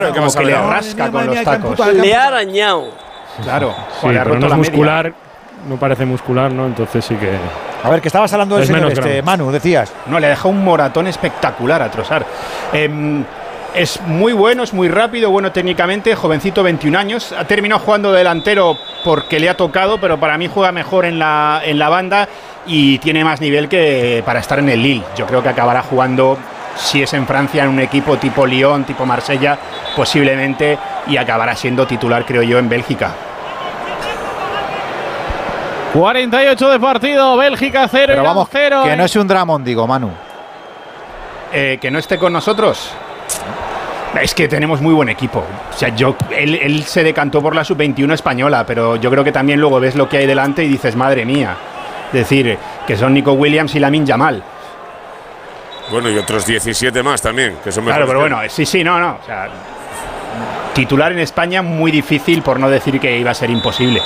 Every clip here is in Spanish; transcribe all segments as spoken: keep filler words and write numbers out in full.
como que le rasca con los tacos. Le ha arañado. Claro, sí, le ha pero roto no es la muscular, media. no parece muscular, ¿no? Entonces sí que… A ver, que estabas hablando del es señor menos este, grave. Manu, decías. No, le ha dejado un moratón espectacular a Trossard. Eh, es muy bueno, es muy rápido, bueno técnicamente, jovencito, veintiún años. Ha terminado jugando delantero porque le ha tocado, pero para mí juega mejor en la, en la banda y tiene más nivel que para estar en el Lille. Yo creo que acabará jugando, si es en Francia, en un equipo tipo Lyon, tipo Marsella, posiblemente, y acabará siendo titular, creo yo, en Bélgica. cuarenta y ocho de partido, Bélgica cero, Pero Irán vamos, cero. que no es un Dramón, digo, Manu. Eh, que no esté con nosotros. Es que tenemos muy buen equipo. O sea, yo, él, él se decantó por la sub veintiuno española, pero yo creo que también luego ves lo que hay delante y dices, madre mía. Es decir, que son Nico Williams y Lamine Yamal. Bueno, y otros diecisiete más también, que son Claro, mejores. pero que… bueno, sí, sí, no, no. O sea, titular en España muy difícil, por no decir que iba a ser imposible.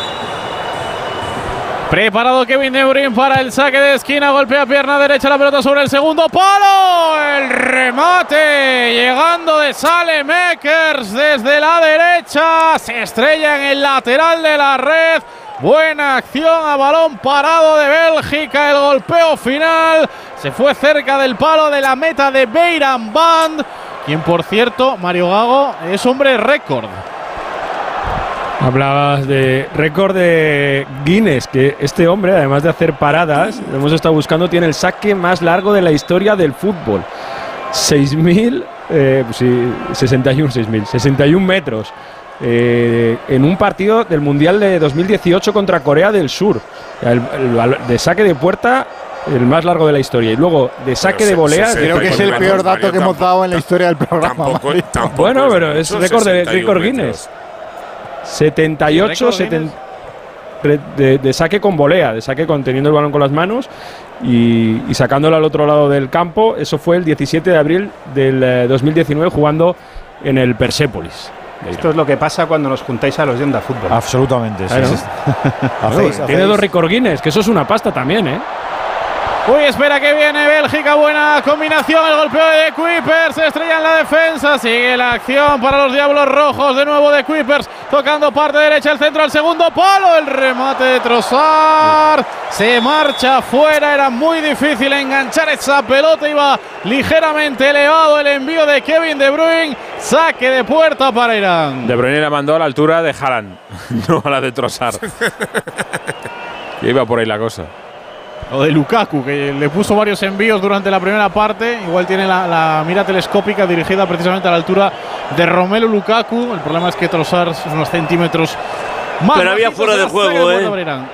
Preparado Kevin De Bruyne para el saque de esquina, golpea pierna derecha, la pelota sobre el segundo palo, el remate llegando de Saelemaekers desde la derecha, se estrella en el lateral de la red, buena acción a balón parado de Bélgica, el golpeo final, se fue cerca del palo de la meta de Beiran Band, quien por cierto, Mario Gago, es hombre récord. Hablabas de récord de Guinness, que este hombre, además de hacer paradas, lo hemos estado buscando, tiene el saque más largo de la historia del fútbol. seis mil, eh, sí, sesenta y uno, seis mil, sesenta y uno metros. Eh, en un partido del Mundial de dos mil dieciocho contra Corea del Sur. El, el, de saque de puerta, el más largo de la historia. Y luego, de saque de volea… Creo que es el peor dato que hemos dado en la historia del programa. Tampoco, tampoco Bueno, es pero es mucho, récord de sesenta y uno récord metros. Guinness. setenta y ocho, setenta, de, de saque con volea, de saque con teniendo el balón con las manos y, y sacándolo al otro lado del campo. Eso fue el diecisiete de abril del eh, dos mil diecinueve jugando en el Persépolis. Esto es lo que pasa cuando nos juntáis a los de Onda Fútbol. Absolutamente, sí. Claro. sí. Hacéis, Tiene hacéis. dos récord Guinness, que eso es una pasta también, ¿eh? Uy, espera que viene Bélgica, buena combinación, el golpeo de Kuipers, se estrella en la defensa, sigue la acción para los Diablos Rojos, de nuevo de Kuipers, tocando parte derecha, el centro al segundo palo, el remate de Trossard, se marcha fuera, era muy difícil enganchar esa pelota, iba ligeramente elevado el envío de Kevin De Bruyne, saque de puerta para Irán. De Bruyne la mandó a la altura de Haaland, no a la de Trossard. Y iba por ahí la cosa. O de Lukaku, que le puso varios envíos durante la primera parte. Igual tiene la, la mira telescópica dirigida precisamente a la altura de Romelu Lukaku. El problema es que Trossard es unos centímetros más. Pero había fuera de juego, ¿eh?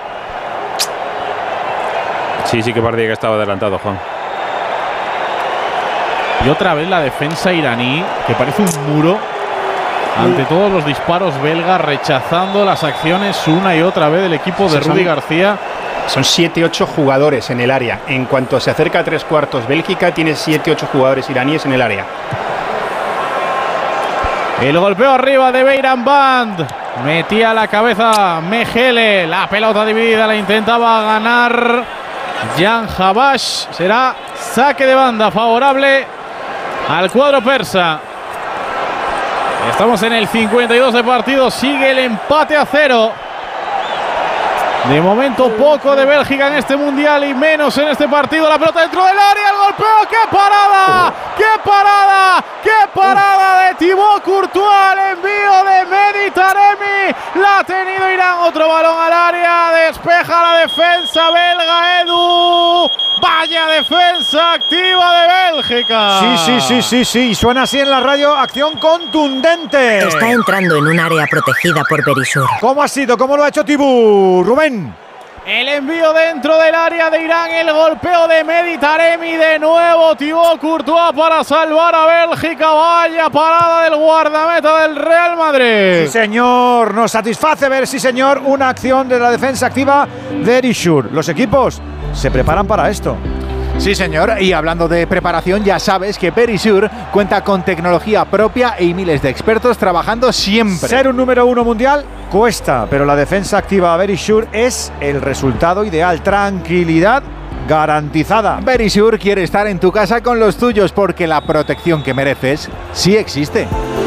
Sí, sí que parecía que estaba adelantado, Juan. Y otra vez la defensa iraní, que parece un muro. Ante todos los disparos belgas, rechazando las acciones una y otra vez del equipo de Rudy García. Son siete ocho jugadores en el área. En cuanto se acerca a tres cuartos Bélgica, tiene siete ocho jugadores iraníes en el área. El golpeo arriba de Beiran Band. Metía la cabeza Mejele. La pelota dividida la intentaba ganar Jan Habash. Será saque de banda favorable al cuadro persa. Estamos en el cincuenta y dos de partido. Sigue el empate a cero. De momento poco de Bélgica en este mundial y menos en este partido. La pelota dentro del área, el golpeo. ¡Qué parada! ¡Qué parada! ¡Qué parada de Thibaut Courtois! El envío de Mehdi Taremi. La ha tenido Irán. Otro balón al área. Despeja la defensa belga, Edu. Vaya defensa activa de Bélgica. Sí, sí, sí, sí, sí. Suena así en la radio. Acción contundente. Está entrando en un área protegida por Berisur. ¿Cómo ha sido? ¿Cómo lo ha hecho Thibaut? Rubén. El envío dentro del área de Irán, el golpeo de Mehdi Taremi, de nuevo Thibaut Courtois para salvar a Bélgica. Vaya parada del guardameta del Real Madrid. Sí, señor, nos satisface ver, sí, señor, una acción de la defensa activa de Berisur. Los equipos se preparan para esto. Sí, señor, y hablando de preparación, ya sabes que Berisur cuenta con tecnología propia y miles de expertos trabajando siempre. Ser un número uno mundial cuesta, pero la defensa activa de Berisur es el resultado ideal. Tranquilidad garantizada. Berisur quiere estar en tu casa con los tuyos porque la protección que mereces sí existe.